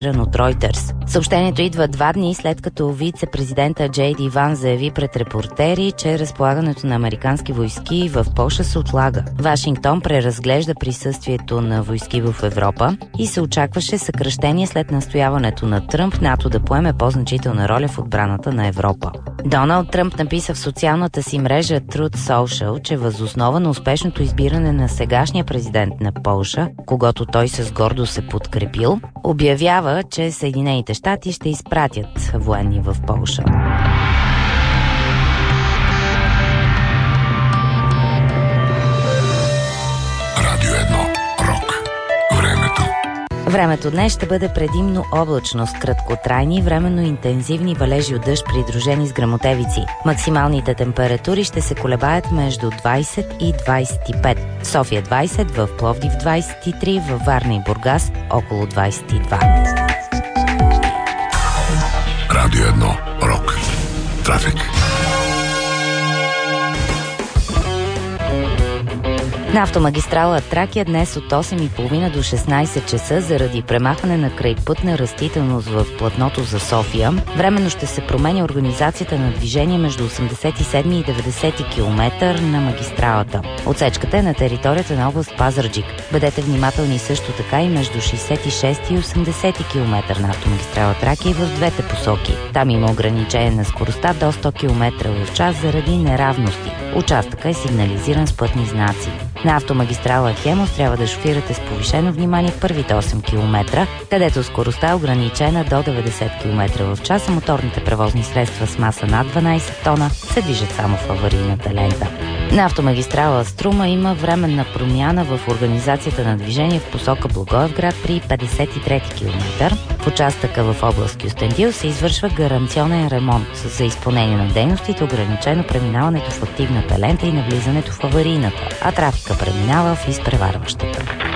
от Reuters. Съобщението идва 2 дни след като вице-президента Джей Ди Ванс заяви пред репортери, че разполагането на американски войски в Полша се отлага. Вашингтон преразглежда присъствието на войски в Европа и се очакваше съкращение след настояването на Тръмп НАТО да поеме по-значителна роля в отбраната на Европа. Доналд Тръмп написа в социалната си мрежа Truth Social, че въз основа на успешното избиране на сегашния президент на Полша, когото той с гордост се подкрепил, обявява, че Съединените щати ще изпратят военни в Полша. Радио 1. Рок. Времето. Времето днес ще бъде предимно облачно с краткотрайни, временно интензивни валежи от дъжд, придружени с гръмотевици. Максималните температури ще се колебаят между 20 и 25. В София 20, в Пловдив 23, във Варна и Бургас около 22. Радио 1. Рок. Трафик. На автомагистрала Тракия днес от 8:30 до 16 часа заради премахване на крайпътна растителност в платното за София, временно ще се променя организацията на движение между 87 и 90 км на магистралата. Отсечката е на територията на област Пазарджик. Бъдете внимателни също така и между 66 и 80 км на автомагистрала Тракия и в двете посоки. Там има ограничение на скоростта до 100 км в час заради неравности. Участъка е сигнализиран с пътни знаци. На автомагистрала Хемус трябва да шофирате с повишено внимание първите 8 км, където скоростта е ограничена до 90 км в час, а моторните превозни средства с маса над 12 тона се движат само в аварийната лента. На автомагистрала Струма има временна промяна в организацията на движение в посока Благоевград при 53 км. В участъка в област Кюстендил се извършва гаранционен ремонт. За изпълнение на дейностите ограничено преминаването в активната лента и навлизането в аварийната, а трафика преминава в изпреварващата.